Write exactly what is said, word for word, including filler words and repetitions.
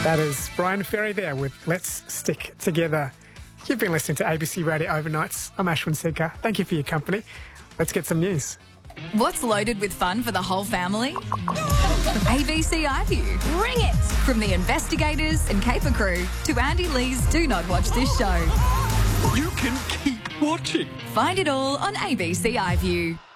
That is Brian Ferry there with Let's Stick Together. You've been listening to A B C Radio Overnights. I'm Ashwin Sekhar. Thank you for your company. Let's get some news. What's loaded with fun for the whole family? A B C iView. Bring it! From the investigators and Caper crew to Andy Lee's Do Not Watch This Show. You can keep watching. Find it all on A B C iView.